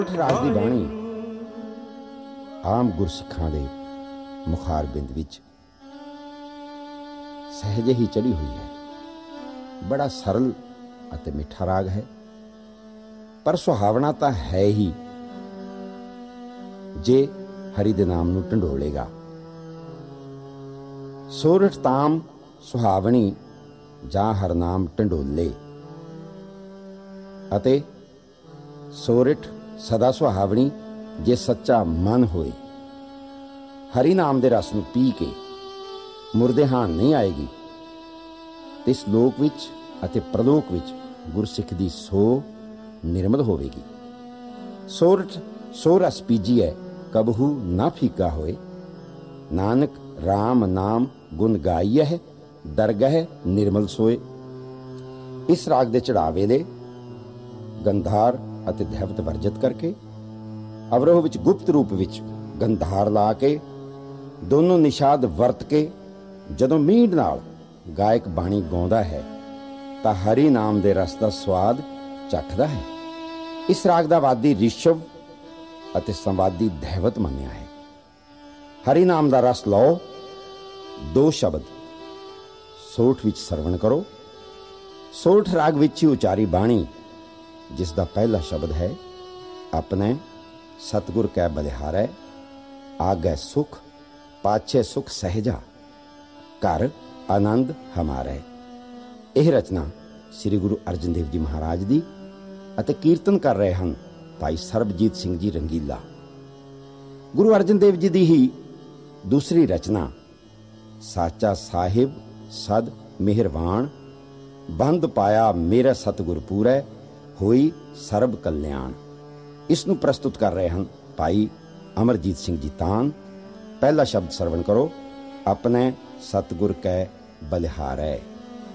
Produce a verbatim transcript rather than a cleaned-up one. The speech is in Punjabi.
ਰਾਗ ਦੀ ਬਾਣੀ ਆਮ ਗੁਰਸਿੱਖਾਂ ਦੇ ਮੁਖਾਰ ਬਿੰਦ ਵਿੱਚ ਸਹਿਜੇ ਹੀ ਚੜੀ ਹੋਈ ਹੈ। ਬੜਾ ਸਰਲ ਅਤੇ ਮਿੱਠਾ ਰਾਗ ਹੈ, ਪਰ ਸੁਹਾਵਣਾ ਤਾਂ ਹੈ ਹੀ ਜੇ ਹਰੀ ਦੇ ਨਾਮ ਨੂੰ ਢੰਡੋਲੇਗਾ। ਸੋਰਠ ਤਾਮ ਸੁਹਾਵਣੀ ਜਾਂ ਹਰਨਾਮ ਢੰਡੋਲੇ ਅਤੇ ਸੋਰਠ ਸਦਾ ਸੁਹਾਵਣੀ ਜੇ ਸੱਚਾ ਮਨ ਹੋਏ। ਹਰੀ ਨਾਮ ਦੇ ਰਸ ਨੂੰ ਪੀ ਕੇ ਮੁਰਦੇ ਹਾਣ ਨਹੀਂ ਆਏਗੀ ਤੇ ਇਸ ਲੋਕ ਵਿੱਚ ਅਤੇ ਪ੍ਰਲੋਕ ਵਿੱਚ ਗੁਰਸਿੱਖ ਦੀ ਸੋ ਨਿਰਮਲ ਹੋਵੇਗੀ। ਸੋਰਠ ਸੋ ਰਸ ਪੀਜੀਐ ਕਬਹੂ ਨਾ ਫੀਕਾ ਹੋਏ, ਨਾਨਕ ਰਾਮ ਨਾਮ ਗੁਣ ਗਾਈਐ ਹੈ ਦਰਗਹਿ ਨਿਰਮਲ ਸੋਏ। ਇਸ ਰਾਗ ਦੇ ਚੜਾਅ ਵੇਲੇ ਗੰਧਾਰ ਅਤੇ ਧੈਵਤ ਵਰਜਿਤ ਕਰਕੇ ਅਵਰੋਹ ਵਿੱਚ ਗੁਪਤ ਰੂਪ ਵਿੱਚ ਗੰਧਾਰ ਲਾ ਕੇ ਦੋਨੋਂ ਨਿਸ਼ਾਦ ਵਰਤ ਕੇ ਜਦੋਂ ਮੀਂਡ ਨਾਲ ਗਾਇਕ ਬਾਣੀ ਗਾਉਂਦਾ ਹੈ ਤਾਂ ਹਰੀ ਨਾਮ ਦੇ ਰਸ ਦਾ ਸਵਾਦ ਚੱਖਦਾ ਹੈ। ਇਸ ਰਾਗ ਦਾ ਵਾਦੀ ਰਿਸ਼ਵ ਅਤੇ ਸੰਵਾਦੀ ਧੈਵਤ ਮੰਨਿਆ ਹੈ। ਹਰੀ ਨਾਮ ਦਾ ਰਸ ਲਓ। ਦੋ ਸ਼ਬਦ ਸੋਠ ਵਿੱਚ ਸਰਵਣ ਕਰੋ। ਸੋਠ ਰਾਗ ਵਿੱਚ ਹੀ ਉਚਾਰੀ ਬਾਣੀ, ਜਿਸ ਦਾ ਪਹਿਲਾ ਸ਼ਬਦ ਹੈ ਆਪਣੇ ਸਤਿਗੁਰ ਕੈ ਬਲਿਹਾਰੈ, ਆਗੈ ਸੁਖ ਪਾਛੈ ਸੁਖ ਸਹਿਜਾ, ਘਰ ਆਨੰਦ ਹਮਾਰੈ। ਇਹ ਰਚਨਾ ਸ੍ਰੀ ਗੁਰੂ ਅਰਜਨ ਦੇਵ ਜੀ ਮਹਾਰਾਜ ਦੀ ਅਤੇ ਕੀਰਤਨ ਕਰ ਰਹੇ ਹਨ ਭਾਈ ਸਰਬਜੀਤ ਸਿੰਘ ਜੀ ਰੰਗੀਲਾ। ਗੁਰੂ ਅਰਜਨ ਦੇਵ ਜੀ ਦੀ ਹੀ ਦੂਸਰੀ ਰਚਨਾ ਸਾਚਾ ਸਾਹਿਬ ਸਦ ਮਿਹਰਬਾਨ, ਬੰਦ ਪਾਇਆ ਮੇਰਾ ਸਤਿਗੁਰ ਪੂਰੈ, ਹੋਈ ਸਰਬ ਕਲਿਆਣ। ਇਸ ਨੂੰ ਪ੍ਰਸਤੁਤ ਕਰ ਰਹੇ ਹਨ ਭਾਈ ਅਮਰਜੀਤ ਸਿੰਘ ਜੀ ਤਾਨ। ਪਹਿਲਾ ਸ਼ਬਦ ਸਰਵਣ ਕਰੋ, ਆਪਣੇ ਸਤਿਗੁਰ ਕੈ ਬਲਿਹਾਰੈ।